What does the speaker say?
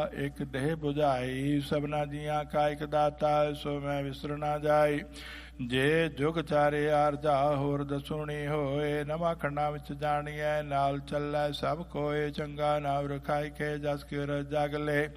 ਇੱਕ ਦੇਹ ਬੁਝਾਈ। ਸਭਨਾ ਜੀਆਂ ਕਾ ਇੱਕ ਦਾਤਾ, ਸੋ ਮੈਂ ਵਿਸਰ ਨਾ ਜਾਈ। ਜੇ ਜੁਗ ਚਾਰੇ ਆਰਜਾ ਹੋਰ ਦਸੁਣੀ ਹੋਏ। ਨਵਾਂ ਖੰਡਾਂ ਵਿੱਚ ਜਾਣੀਐ ਨਾਲ ਚੱਲੈ ਸਭ ਕੋਏ। ਚੰਗਾ ਨਾਮ ਰਖਾਈ ਕੇ ਜਸ ਕਿਰ ਜਗ ਲੈ।